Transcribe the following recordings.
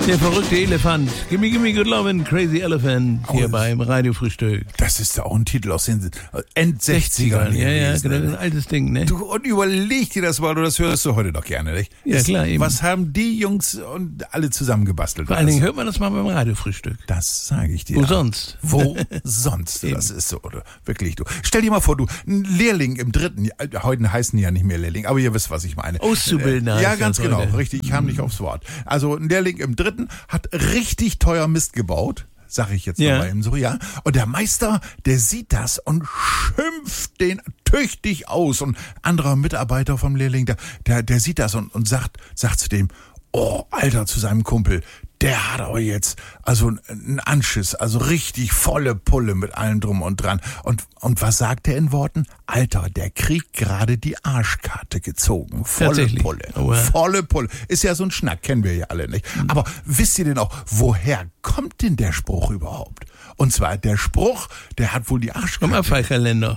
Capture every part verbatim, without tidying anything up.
Der verrückte Elefant. Gimme, gimme good lovin', crazy elephant. Hier Oh, beim Radiofrühstück. Das ist ja auch ein Titel aus den End-sechzigern. Ja, ja, genau, ein altes Ding, ne? Du, und überleg dir das mal, du das hörst du heute doch gerne, nicht? Ja, Das, klar, eben. Was haben die Jungs und alle zusammengebastelt? Vor allen Dingen hört man das mal beim Radiofrühstück. Das sage ich dir. Wo sonst? Wo sonst? Das ist so, oder? Wirklich, du. Stell dir mal vor, du, ein Lehrling im dritten, heute heißen die ja nicht mehr Lehrling, aber ihr wisst, was ich meine. Auszubildender. Ja, heißt ganz das genau, heute. richtig, ich kam nicht aufs Wort. Also ein Lehrling im dritten hat richtig teuer Mist gebaut. Sag ich jetzt Ja. mal eben so, ja. Und der Meister, der sieht das und schimpft den tüchtig aus. Und anderer Mitarbeiter vom Lehrling, der, der, der sieht das und, und sagt, sagt zu dem, oh, Alter, zu seinem Kumpel, der hat aber jetzt also einen Anschiss, also richtig volle Pulle mit allem drum und dran. Und, und was sagt er in Worten? Alter, der kriegt gerade die Arschkarte gezogen. Volle Tatsächlich. Pulle. Oh ja. Volle Pulle. Ist ja so ein Schnack, kennen wir ja alle nicht. Aber wisst ihr denn auch, woher kommt denn der Spruch überhaupt? Und zwar der Spruch, der hat wohl die Vom Arschkarte. Abfallkalender.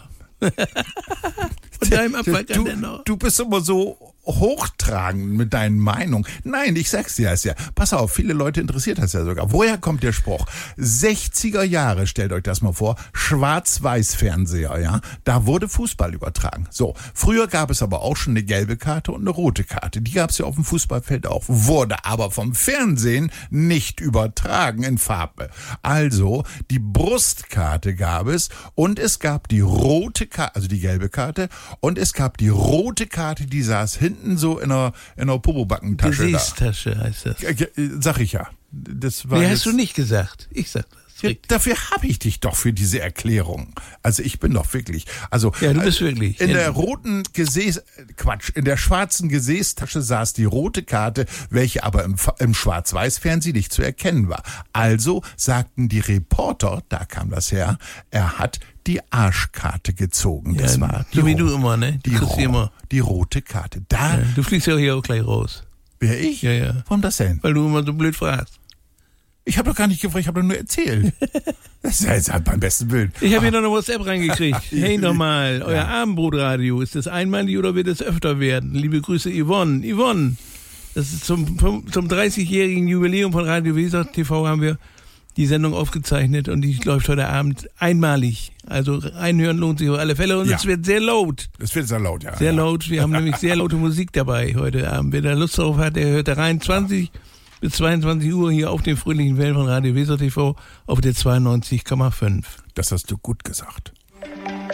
Von deinem Du, Abfallkalender. du bist immer so hochtragend mit deinen Meinungen. Nein, ich sag's dir das ja. Pass auf, viele Leute interessiert das ja sogar. Woher kommt der Spruch? sechziger Jahre, stellt euch das mal vor, Schwarz-Weiß-Fernseher, ja. Da wurde Fußball übertragen. So, früher gab es aber auch schon eine gelbe Karte und eine rote Karte. Die gab's ja auf dem Fußballfeld auch. Wurde aber vom Fernsehen nicht übertragen in Farbe. Also, die Brustkarte gab es und es gab die rote Karte, also die gelbe Karte, und es gab die rote Karte, die saß hinten so in einer, in einer Popobackentasche da. Gesäßtasche heißt das. Ja, ja, Sag ich ja. Das war Nee, jetzt, hast du nicht gesagt. Ich sag das. Ja, dafür habe ich dich doch für diese Erklärung. Also ich bin doch wirklich. Also Ja, du bist wirklich. In Ja. der roten Gesäß, Quatsch, in der schwarzen Gesäßtasche saß die rote Karte, welche aber im, Fa- im Schwarz-Weiß-Fernsehen nicht zu erkennen war. Also sagten die Reporter, da kam das her, er hat die Arschkarte gezogen. Ja, Das war die so wie ro- du immer, ne? Du Die, kriegst ro- immer. die rote Karte. Da Ja, du fliegst ja hier auch gleich raus. wäre ich. Ja, ja. Warum das denn? Weil du immer so blöd fragst. Ich habe doch gar nicht gefragt, ich habe doch nur erzählt. Das ist ja jetzt halt beim besten Willen. Ich habe hier noch eine WhatsApp reingekriegt. Hey nochmal, euer Ja. Abendbrotradio, ist das einmalig oder wird es öfter werden? Liebe Grüße Yvonne. Yvonne, das ist zum, zum dreißigjährigen Jubiläum von Radio Weser T V haben wir die Sendung aufgezeichnet und die läuft heute Abend einmalig. Also reinhören lohnt sich auf alle Fälle und Ja. es wird sehr laut. Es wird sehr laut, ja. Sehr ja. laut. Wir haben nämlich sehr laute Musik dabei heute Abend. Wer da Lust drauf hat, der hört da rein. zwanzig bis zweiundzwanzig Uhr hier auf den fröhlichen Wellen von Radio Weser T V auf der zweiundneunzig Komma fünf. Das hast du gut gesagt.